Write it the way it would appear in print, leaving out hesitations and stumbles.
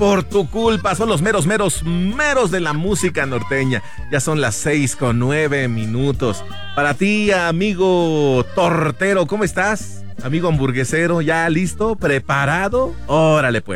por tu culpa. Son los meros, meros, meros de la música norteña. Ya son las 6:09. Para ti, amigo tortero, ¿cómo estás? Amigo hamburguesero, ¿ya listo? ¿Preparado? Órale pues.